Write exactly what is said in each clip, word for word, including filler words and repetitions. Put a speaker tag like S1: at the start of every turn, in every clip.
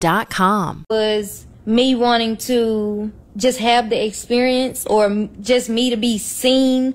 S1: dot com.
S2: Was me wanting to just have the experience, or just me to be seen?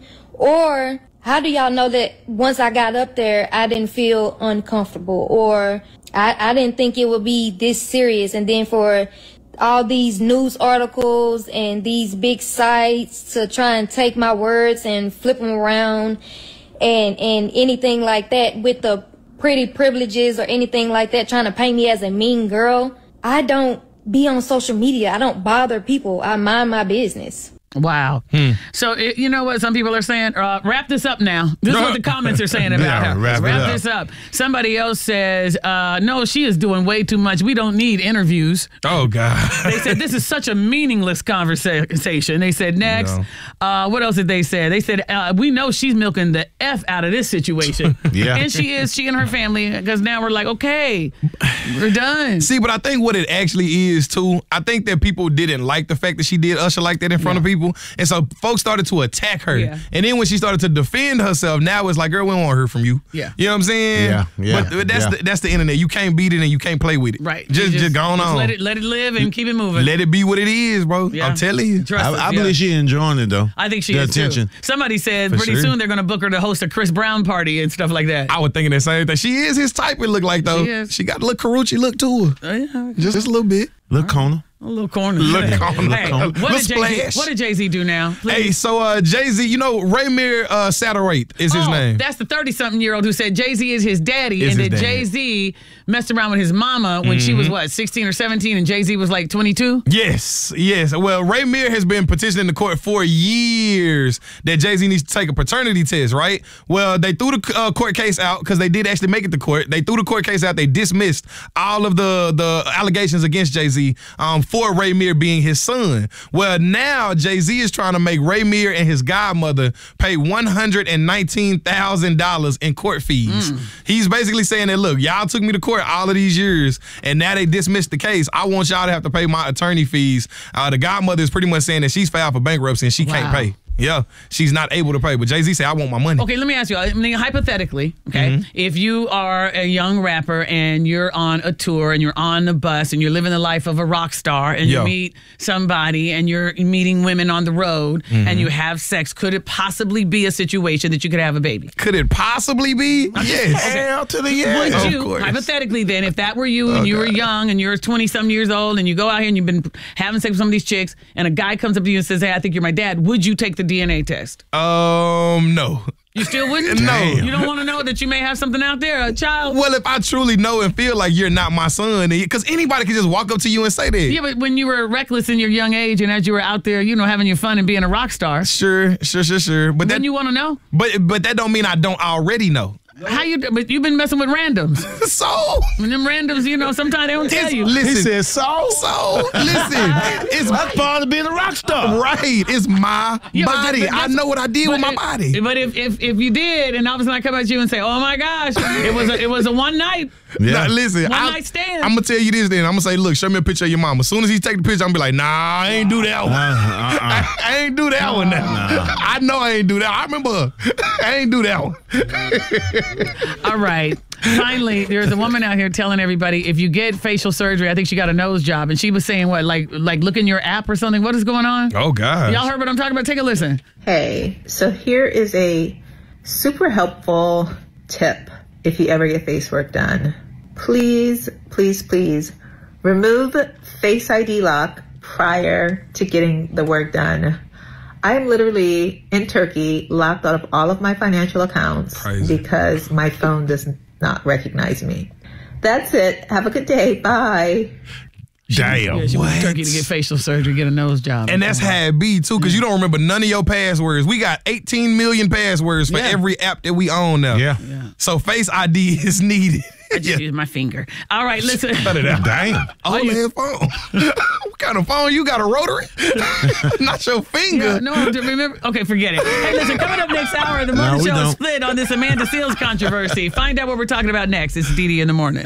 S2: Or how do y'all know that once I got up there, I didn't feel uncomfortable, or I, I didn't think it would be this serious? And then for all these news articles and these big sites to try and take my words and flip them around and, and anything like that with the pretty privileges or anything like that, trying to paint me as a mean girl. I don't be on social media. I don't bother people. I mind my business.
S3: Wow. Hmm. So, it, you know what some people are saying? Uh, wrap this up now. This is what the comments are saying about
S4: yeah,
S3: her.
S4: Wrap,
S3: wrap
S4: up.
S3: this up. Somebody else says, uh, no, she is doing way too much. We don't need interviews.
S4: Oh, God.
S3: They said this is such a meaningless conversation. They said next.
S4: No.
S3: Uh, what else did they say? They said, uh, we know she's milking the F out of this situation.
S4: Yeah.
S3: And she is, she and her family, because now we're like, okay, we're done.
S4: See, but I think what it actually is, too, I think that people didn't like the fact that she did Usher like that in front
S3: yeah.
S4: of people. And so folks started to attack her.
S3: Yeah.
S4: And then when she started to defend herself, now it's like, girl, we don't want to hear from you.
S3: Yeah.
S4: You know what I'm saying?
S5: Yeah, yeah,
S4: But, but that's,
S5: yeah.
S4: the, that's the internet. You can't beat it and you can't play with it.
S3: Right.
S4: Just,
S3: You
S4: just, go on.
S3: just
S4: on.
S3: Let it, let it live and keep it moving.
S4: Let it be what it is, bro.
S3: Yeah.
S4: I'm telling you.
S3: Trust us,
S5: I, I
S3: yeah.
S5: believe she enjoying it, though.
S3: I think she
S5: the
S3: is
S5: attention.
S3: too. Somebody said
S4: For
S3: pretty
S4: sure.
S3: soon they're going to book her to host a Chris Brown party and stuff like that.
S4: I was thinking the same thing. She is his type, it look like, though.
S3: She is.
S4: She got a little Karuchi look to her.
S3: Oh, yeah.
S4: Just, just a little bit.
S5: Look, Kona.
S3: A little corner.
S4: Look corner.
S3: Hey,
S4: Look
S3: what,
S4: corner.
S3: did
S4: Little
S3: Jay-Z,
S4: splash.
S3: what did Jay-Z do now? Please.
S4: Hey, so uh, Jay-Z, you know, Raymir uh, Satterate is his
S3: oh,
S4: name.
S3: That's the thirty-something-year-old who said Jay-Z is his daddy,
S4: Is
S3: and
S4: his
S3: that
S4: dad.
S3: Jay-Z messed around with his mama when she was, what, sixteen or seventeen, and Jay-Z was like twenty-two?
S4: Yes, yes. Well, Raymir has been petitioning the court for years that Jay-Z needs to take a paternity test, right? Well, they threw the uh, court case out because they did actually make it to court. They threw the court case out. They dismissed all of the, the allegations against Jay-Z um, for Raymir being his son. Well, now Jay-Z is trying to make Raymir and his godmother pay one hundred nineteen thousand dollars in court fees. Mm. He's basically saying that, look, y'all took me to court all of these years, and now they dismissed the case. I want y'all to have to pay my attorney fees. Uh, the godmother is pretty much saying that she's filed for bankruptcy and she
S3: Wow.
S4: can't pay. Yeah, she's not able to pay. But Jay-Z said, I want my money.
S3: Okay, let me ask you. I mean, hypothetically, okay,
S4: Mm-hmm.
S3: if you are a young rapper and you're on a tour and you're on the bus and you're living the life of a rock star and
S4: Yo.
S3: you meet somebody and you're meeting women on the road
S4: Mm-hmm.
S3: and you have sex, could it possibly be a situation that you could have a baby?
S4: Could it possibly be? Yes.
S5: Hell to the yes.
S3: Would
S4: of
S3: you,
S4: course.
S3: hypothetically then, if that were you and
S4: Oh,
S3: you were
S4: God.
S3: young and you're twenty-some years old and you go out here and you've been having sex with some of these chicks and a guy comes up to you and says, hey, I think you're my dad, would you take the D N A test?
S4: Um, no.
S3: You still wouldn't?
S4: No.
S3: You don't want to know that you may have something out there, a child?
S4: Well, if I truly know and feel like you're not my son, because anybody can just walk up to you and say that.
S3: Yeah, but when you were reckless in your young age and as you were out there, you know, having your fun and being a rock star,
S4: Sure, sure, sure, sure. But
S3: then
S4: that,
S3: you want to know?
S4: but but that don't mean I don't already know.
S3: How you, but you've been messing with randoms.
S4: So
S3: And them randoms, you know, sometimes they don't tell
S4: it's,
S3: you.
S4: listen,
S5: He said so.
S4: so listen, it's
S5: That's part of being a rock star.
S4: right. It's my
S3: Yeah, but
S4: body.
S3: that- but
S4: I
S3: that's-
S4: know what I did
S3: but
S4: with my
S3: it-
S4: body.
S3: But if, if if you did, and all of a sudden I come at you and say, "Oh my gosh, it was a, it was a one night."
S4: Nah, listen,
S3: One
S4: I,
S3: night stand.
S4: I'm gonna tell you this. Then I'm gonna say, look, show me a picture of your mom. As soon as he take the picture, I'm gonna be like, nah, I ain't do that one.
S5: Uh, uh, uh.
S4: I, I ain't do that one. Now. I know I ain't do that. I remember. I ain't do that one.
S3: All right. Finally, there's a woman out here telling everybody if you get facial surgery, I think she got a nose job, and she was saying what, like like look in your app or something. What is going on?
S4: Oh God.
S3: Y'all heard what I'm talking about? Take a listen.
S6: Hey, so here is a super helpful tip if you ever get face work done. Please, please, please remove Face I D lock prior to getting the work done. I'm literally in Turkey locked out of all of my financial accounts
S4: Crazy.
S6: because my phone does not recognize me. That's it. Have a good day. Bye.
S4: Damn.
S3: Yeah, she went to
S4: what?
S3: Turkey to get facial surgery, get a nose job.
S4: And that's how it be too, because you don't remember none of your passwords. We got eighteen million passwords for
S3: Yeah.
S4: every app that we own now.
S5: Yeah.
S3: Yeah.
S4: So Face I D is needed.
S3: I just used my finger. All right, listen.
S4: Cut it out.
S5: Damn.
S4: Oh, man, phone. What kind of phone you got? A rotary? Not your finger.
S3: Yeah, no, to remember. Okay, forget it. Hey, listen, coming up next hour, the
S5: No,
S3: morning
S5: we
S3: show is
S5: don't.
S3: split on this Amanda Seales controversy. Find out what we're talking about next. It's Dee Dee in the morning.